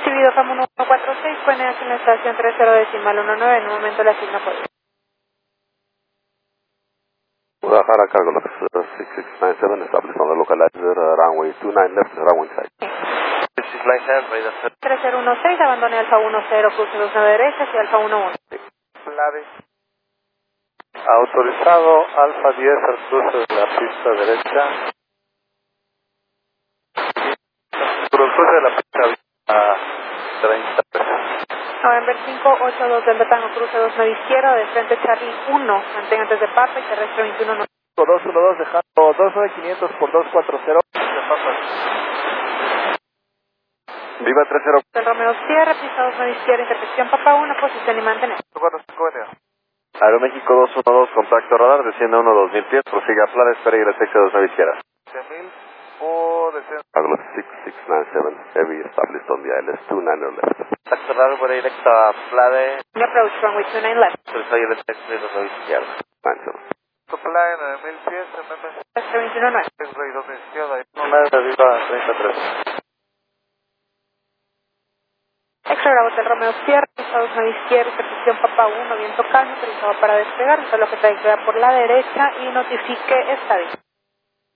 Recibido FAM 1146, Cueneas en la estación 30.19, en un momento la asigna por Guadalajara, cargo los 6697, established on the localizer, runway 29 left, runway side. 6697, ready to 3016, abandone Alfa 10, cruce 29 derecha hacia Alfa 11. Clave. Autorizado Alfa 10 al cruce de la pista derecha. Cruce de la pista 33. November 582 del Tango, cruce 29 izquierda, de frente Charlie 1, mantén antes de Papa y terrestre 21. 212 dejando 29500 por 240. Viva 30. Del Romeo Sierra, pista 29 izquierda, intersección Papa 1, posición y mantener. Aeroméxico 212, contacto radar, desciende 2000 pies, prosiga a plana, espera y la sección 2 izquierda. 100,000 o desciende. Cargo 6697, heavy, established on the ILS 29 left. Contacto radar, por directo a plane, Approach runway 29 left. prosiga y la sección 2 izquierda. 97. Supply 9000 pies, MM. Terrestre 21 9. Rey 2 izquierda, 1 viva 33. Extra Bravo del Romeo Sierra, pista 29 izquierda, intersección Papa 1, viento calmo, autorizado para despegar, solo que traiga por la derecha y notifique estadio.